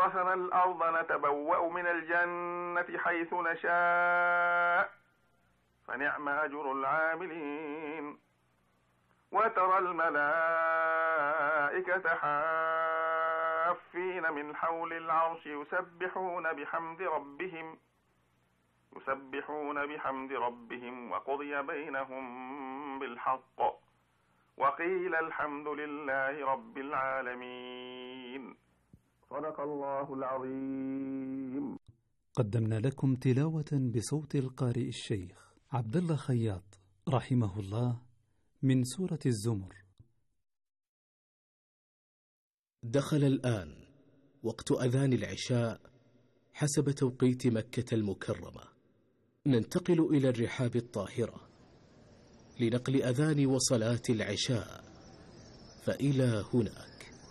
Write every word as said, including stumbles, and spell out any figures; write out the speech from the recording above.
وأورثنا الأرض نتبوأ من الجنة حيث نشاء فنعم أجر العاملين. وترى الملائكة حافين من حول العرش يسبحون بحمد ربهم يسبحون بحمد ربهم وقضي بينهم بالحق وقيل الحمد لله رب العالمين. صدق الله العظيم. قدمنا لكم تلاوة بصوت القارئ الشيخ عبد الله خياط رحمه الله من سورة الزمر. دخل الآن وقت أذان العشاء حسب توقيت مكة المكرمة. ننتقل إلى الرحاب الطاهرة لنقل أذان وصلاة العشاء، فإلى هنا